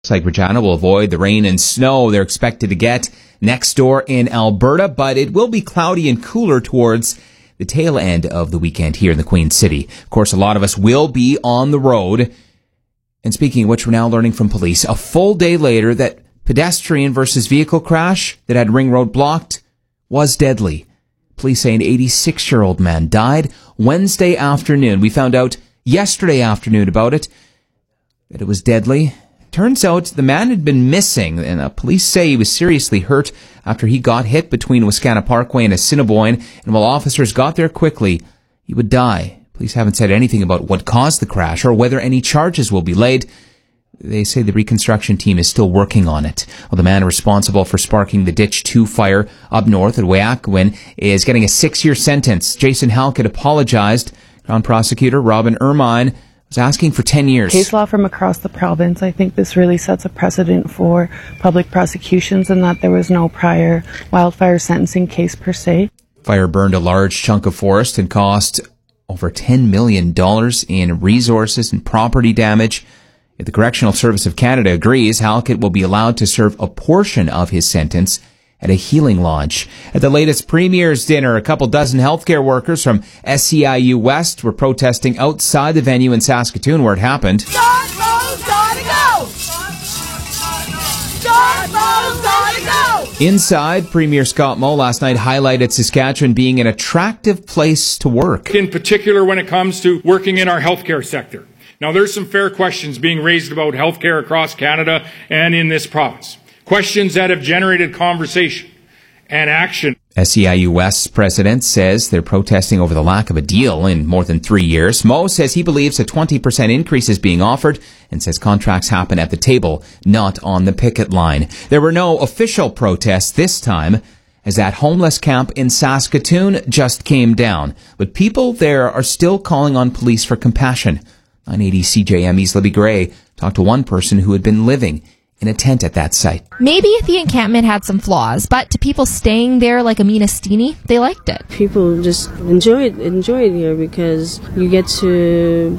Like Regina will avoid the rain and snow they're expected to get next door in Alberta, but it will be cloudy and cooler towards the tail end of the weekend here in the Queen City. Of course, a lot of us will be on the road. And speaking of which, we're now learning from police a full day later that pedestrian versus vehicle crash that had Ring Road blocked was deadly. Police say an 86-year-old man died Wednesday afternoon. We found out yesterday afternoon about it, that it was deadly. Turns out the man had been missing, and police say he was seriously hurt after he got hit between Wascana Parkway and Assiniboine, and while officers got there quickly, he would die. Police haven't said anything about what caused the crash or whether any charges will be laid. They say the reconstruction team is still working on it. Well, the man responsible for sparking the Ditch 2 fire up north at Weyakowin is getting a 6-year sentence. Jason Halkett apologized. Crown Prosecutor Robin Ermine was asking for 10 years. Case law from across the province. I think this really sets a precedent for public prosecutions in that there was no prior wildfire sentencing case per se. Fire burned a large chunk of forest and cost over $10 million in resources and property damage. If the Correctional Service of Canada agrees, Halkett will be allowed to serve a portion of his sentence at a healing lodge. At the latest Premier's dinner, a couple dozen healthcare workers from SEIU West were protesting outside the venue in Saskatoon where it happened. Scott Moe's gotta go! Scott Moe's gotta go! Inside, Premier Scott Moe last night highlighted Saskatchewan being an attractive place to work. In particular, when it comes to working in our healthcare sector. Now, there's some fair questions being raised about healthcare across Canada and in this province. Questions that have generated conversation and action. SEIU West's president says they're protesting over the lack of a deal in more than 3 years. Moe says he believes a 20% increase is being offered and says contracts happen at the table, not on the picket line. There were no official protests this time, as that homeless camp in Saskatoon just came down. But people there are still calling on police for compassion. 980 CJME's Libby Gray talked to one person who had been living in a tent at that site. Maybe the encampment had some flaws, but to people staying there like Amina Steeny, they liked it. People just enjoy it here because you get to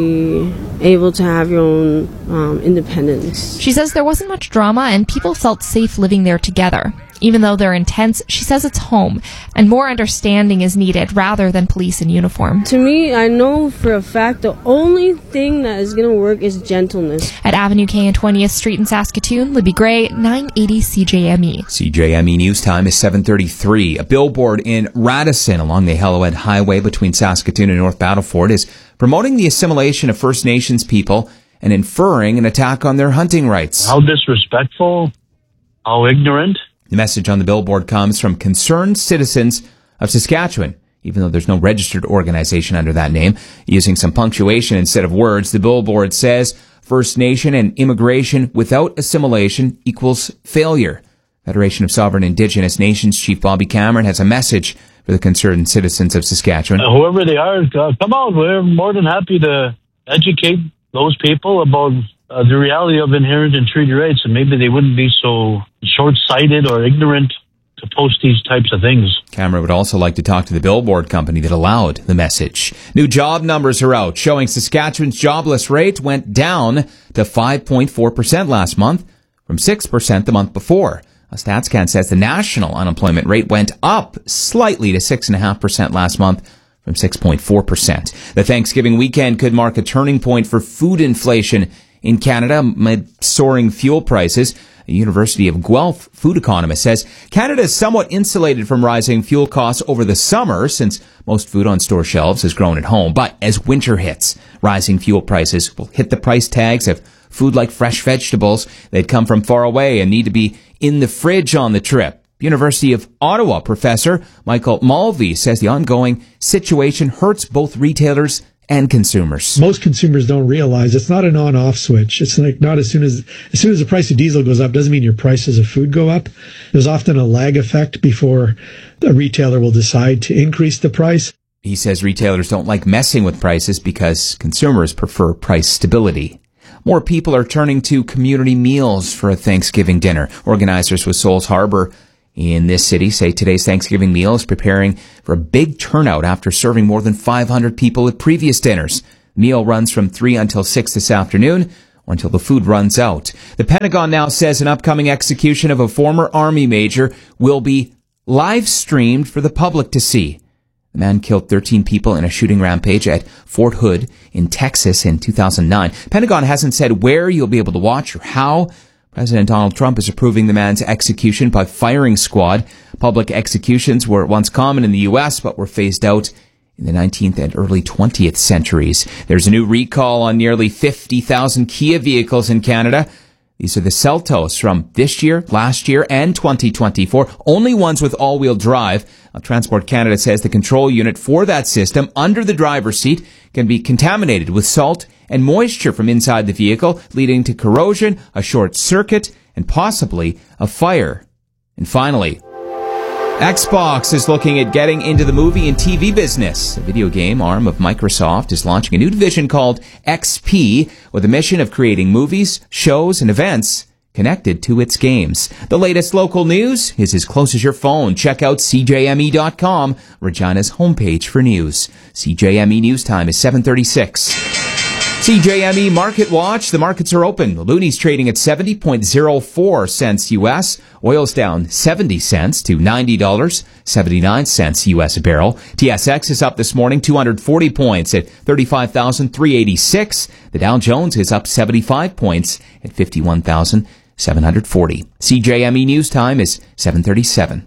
be able to have your own independence. She says there wasn't much drama and people felt safe living there together. Even though they're intense, she says it's home, and more understanding is needed rather than police in uniform. To me, I know for a fact the only thing that is going to work is gentleness. At Avenue K and 20th Street in Saskatoon, Libby Gray, 980 CJME. CJME News Time is 7:33. A billboard in Radisson along the Hallowed Highway between Saskatoon and North Battleford is promoting the assimilation of First Nations people and inferring an attack on their hunting rights. How disrespectful, how ignorant. The message on the billboard comes from Concerned Citizens of Saskatchewan, even though there's no registered organization under that name. Using some punctuation instead of words, the billboard says First Nation and immigration without assimilation equals failure. Federation of Sovereign Indigenous Nations Chief Bobby Cameron has a message for the Concerned Citizens of Saskatchewan. Whoever they are, come out. We're more than happy to educate those people about the reality of inherent and treaty rights, and maybe they wouldn't be so short-sighted or ignorant to post these types of things. Cameron would also like to talk to the billboard company that allowed the message. New job numbers are out, showing Saskatchewan's jobless rate went down to 5.4% last month from 6% the month before. StatsCan says the national unemployment rate went up slightly to 6.5% last month from 6.4%. The Thanksgiving weekend could mark a turning point for food inflation in Canada amid soaring fuel prices. A University of Guelph food economist says Canada is somewhat insulated from rising fuel costs over the summer since most food on store shelves is grown at home. But as winter hits, rising fuel prices will hit the price tags of food like fresh vegetables. They'd come from far away and need to be in the fridge on the trip. University of Ottawa professor Michael Mulvey says the ongoing situation hurts both retailers and consumers. Most consumers don't realize it's not an on-off switch. It's like not as soon as the price of diesel goes up doesn't mean your prices of food go up. There's often a lag effect before a retailer will decide to increase the price. He says retailers don't like messing with prices because consumers prefer price stability. More people are turning to community meals for a Thanksgiving dinner. Organizers with Souls Harbor in this city say today's Thanksgiving meal is preparing for a big turnout after serving more than 500 people at previous dinners. The meal runs from 3 until 6 this afternoon. or until the food runs out. The Pentagon now says an upcoming execution of a former Army major will be live streamed for the public to see. The man killed 13 people in a shooting rampage at Fort Hood in Texas in 2009. Pentagon hasn't said where you'll be able to watch or how. President Donald Trump is approving the man's execution by firing squad. Public executions were once common in the U.S., but were phased out in the 19th and early 20th centuries. There's a new recall on nearly 50,000 Kia vehicles in Canada. These are the Seltos from this year, last year, and 2024. Only ones with all-wheel drive. Transport Canada says the control unit for that system under the driver's seat can be contaminated with salt and moisture from inside the vehicle, leading to corrosion, a short circuit, and possibly a fire. And finally, Xbox is looking at getting into the movie and TV business. The video game arm of Microsoft is launching a new division called XP with a mission of creating movies, shows, and events connected to its games. The latest local news is as close as your phone. Check out CJME.com, Regina's homepage for news. CJME News Time is 7:36. CJME Market Watch. The markets are open. Looney's trading at 70.04 cents U.S. Oil's down 70 cents to $90.79 U.S. a barrel. TSX is up this morning 240 points at 35,386. The Dow Jones is up 75 points at 51,740. CJME News Time is 7:37.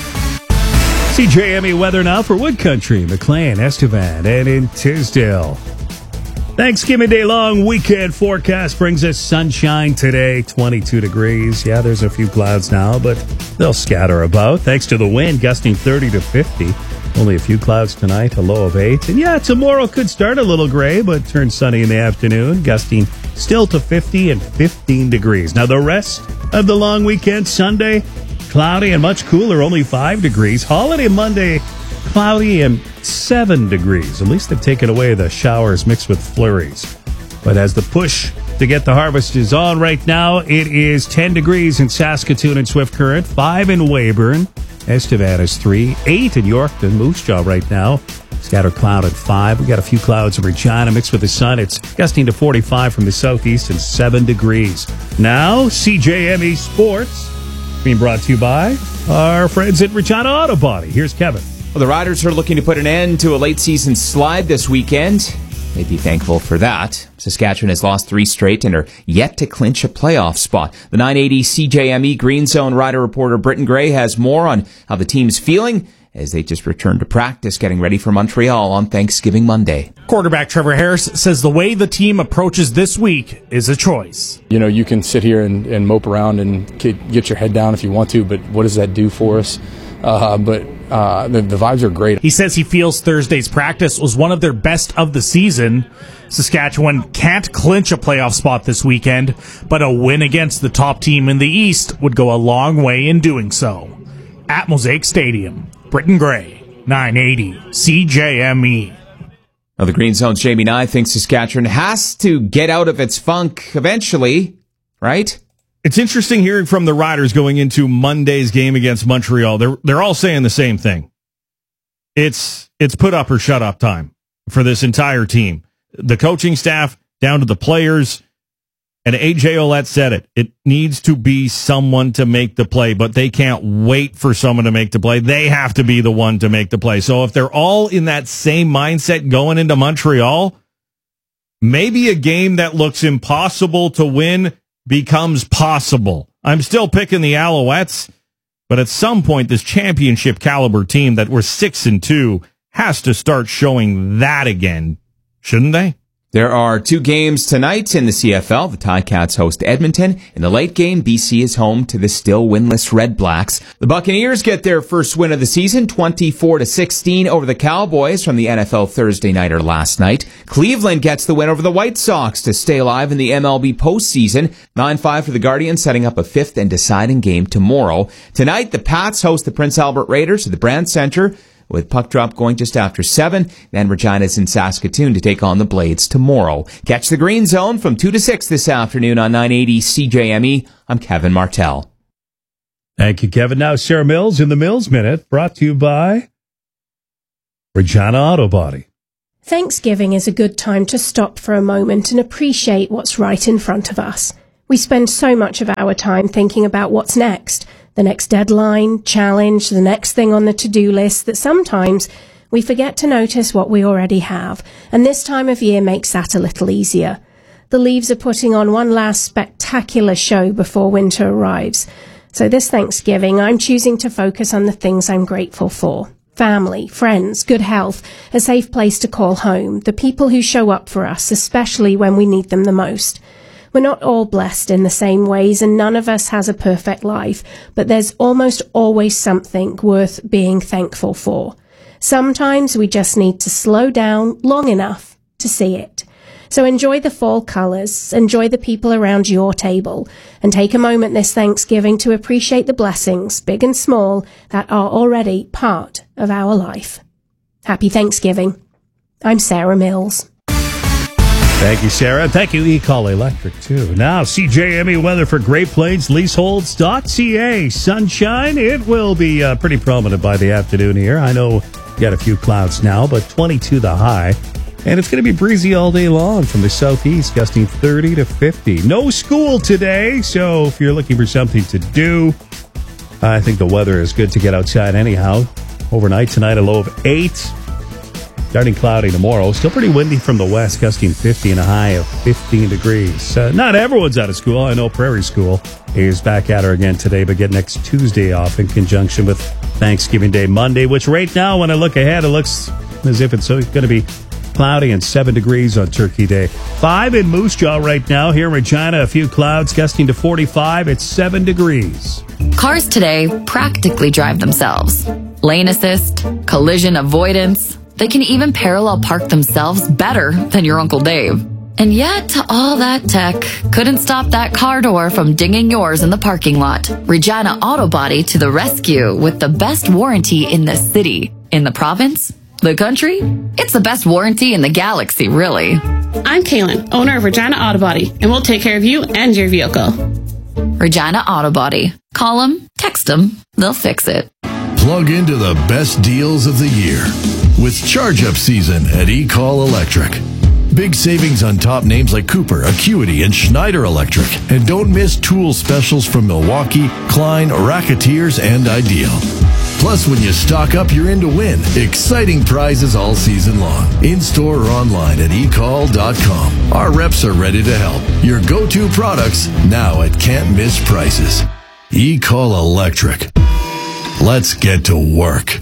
CJME weather now for Wood Country, McLean, Estevan, and in Tisdale. Thanksgiving Day long weekend forecast brings us sunshine today, 22 degrees. Yeah, there's a few clouds now, but they'll scatter about thanks to the wind gusting 30 to 50. Only a few clouds tonight, a low of 8. And yeah, tomorrow could start a little gray, but turn sunny in the afternoon, gusting still to 50 and 15 degrees. Now the rest of the long weekend, Sunday, cloudy and much cooler, only 5 degrees. Holiday Monday, cloudy and 7 degrees. At least they've taken away the showers mixed with flurries. But as the push to get the harvest is on right now, it is 10 degrees in Saskatoon and Swift Current, 5 in Weyburn, Estevan is 3, 8 in Yorkton, Moose Jaw right now. Scattered cloud at 5. We got a few clouds in Regina mixed with the sun. It's gusting to 45 from the southeast and 7 degrees. Now, CJME Sports being brought to you by our friends at Regina Auto Body. Here's Kevin. Well, the Riders are looking to put an end to a late-season slide this weekend. They'd be thankful for that. Saskatchewan has lost 3 straight and are yet to clinch a playoff spot. The 980 CJME Green Zone Rider reporter Britton Gray has more on how the team's feeling as they just returned to practice, getting ready for Montreal on Thanksgiving Monday. Quarterback Trevor Harris says the way the team approaches this week is a choice. You know, you can sit here and mope around and get your head down if you want to, but what does that do for us? The vibes are great. He says he feels Thursday's practice was one of their best of the season. Saskatchewan can't clinch a playoff spot this weekend, but a win against the top team in the East would go a long way in doing so. At Mosaic Stadium, Britton Gray, 980 CJME. Well, the Green Zone's Jamie Nye thinks Saskatchewan has to get out of its funk eventually, right? It's interesting hearing from the Riders going into Monday's game against Montreal. They're all saying the same thing. It's put up or shut up time for this entire team. The coaching staff down to the players, and AJ Ouellette said it. It needs to be someone to make the play, but they can't wait for someone to make the play. They have to be the one to make the play. So if they're all in that same mindset going into Montreal, maybe a game that looks impossible to win becomes possible. I'm still picking the Alouettes, but at some point, this championship caliber team that we're 6-2 has to start showing that again, shouldn't they? There are 2 games tonight in the CFL. The Ticats host Edmonton. In the late game, BC is home to the still winless Red Blacks. The Buccaneers get their first win of the season, 24-16 over the Cowboys from the NFL Thursday Nighter last night. Cleveland gets the win over the White Sox to stay alive in the MLB postseason. 9-5 for the Guardians, setting up a 5th and deciding game tomorrow. Tonight, the Pats host the Prince Albert Raiders at the Brand Center, with puck drop going just after 7. Then Regina's in Saskatoon to take on the Blades tomorrow. Catch the Green Zone from 2 to 6 this afternoon on 980 CJME. I'm Kevin Martell. Thank you, Kevin. Now Sarah Mills in the Mills Minute, brought to you by Regina Auto Body. Thanksgiving is a good time to stop for a moment and appreciate what's right in front of us. We spend so much of our time thinking about what's next, the next deadline, challenge, the next thing on the to-do list, that sometimes we forget to notice what we already have, and this time of year makes that a little easier. The leaves are putting on one last spectacular show before winter arrives. So this Thanksgiving, I'm choosing to focus on the things I'm grateful for. Family, friends, good health, a safe place to call home, the people who show up for us, especially when we need them the most. We're not all blessed in the same ways, and none of us has a perfect life, but there's almost always something worth being thankful for. Sometimes we just need to slow down long enough to see it. So enjoy the fall colours, enjoy the people around your table, and take a moment this Thanksgiving to appreciate the blessings, big and small, that are already part of our life. Happy Thanksgiving. I'm Sarah Mills. Thank you, Sarah. Thank you, eCall Electric, too. Now, CJME weather for Great Plains, leaseholds.ca. Sunshine, it will be pretty prominent by the afternoon here. I know you got a few clouds now, but 22 the high. And it's going to be breezy all day long from the southeast, gusting 30 to 50. No school today, so if you're looking for something to do, I think the weather is good to get outside anyhow. Overnight tonight, a low of 8. Starting cloudy tomorrow. Still pretty windy from the west, gusting 50 and a high of 15 degrees. Not everyone's out of school. I know Prairie School is back at her again today, but get next Tuesday off in conjunction with Thanksgiving Day Monday, which right now, when I look ahead, it looks as if it's going to be cloudy and 7 degrees on Turkey Day. 5 in Moose Jaw right now. Here in Regina, a few clouds gusting to 45. It's 7 degrees. Cars today practically drive themselves. Lane assist, collision avoidance. They can even parallel park themselves better than your Uncle Dave. And yet, all that tech couldn't stop that car door from dinging yours in the parking lot. Regina Auto Body to the rescue with the best warranty in the city. In the province? The country? It's the best warranty in the galaxy, really. I'm Kaylin, owner of Regina Auto Body, and we'll take care of you and your vehicle. Regina Auto Body. Call them, text them, they'll fix it. Plug into the best deals of the year with charge-up season at eCall Electric. Big savings on top names like Cooper, Acuity, and Schneider Electric. And don't miss tool specials from Milwaukee, Klein, Racketeers, and Ideal. Plus, when you stock up, you're in to win. Exciting prizes all season long. In-store or online at ecall.com. Our reps are ready to help. Your go-to products now at can't-miss prices. eCall Electric. Let's get to work.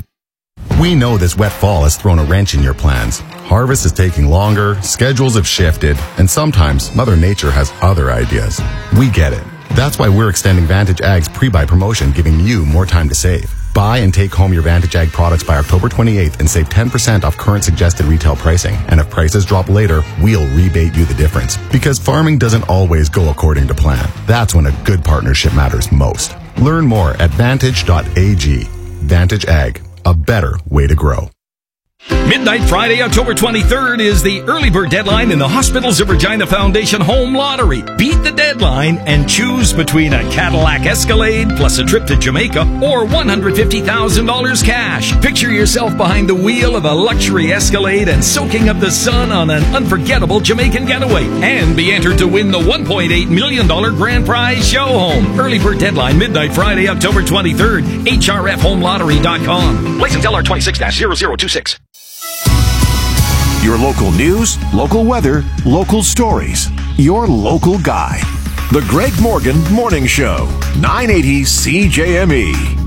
We know this wet fall has thrown a wrench in your plans. Harvest is taking longer, schedules have shifted, and sometimes Mother Nature has other ideas. We get it. That's why we're extending Vantage Ag's pre-buy promotion, giving you more time to save. Buy and take home your Vantage Ag products by October 28th and save 10% off current suggested retail pricing. And if prices drop later, we'll rebate you the difference. Because farming doesn't always go according to plan. That's when a good partnership matters most. Learn more at vantage.ag. Vantage Ag, a better way to grow. Midnight Friday, October 23rd is the early bird deadline in the Hospitals of Regina Foundation Home Lottery. Beat the deadline and choose between a Cadillac Escalade plus a trip to Jamaica or $150,000 cash. Picture yourself behind the wheel of a luxury Escalade and soaking up the sun on an unforgettable Jamaican getaway. And be entered to win the $1.8 million grand prize show home. Early bird deadline, midnight Friday, October 23rd. HRFHomeLottery.com. License LR 26-0026. Your local news, local weather, local stories. Your local guy. The Greg Morgan Morning Show. 980 CJME.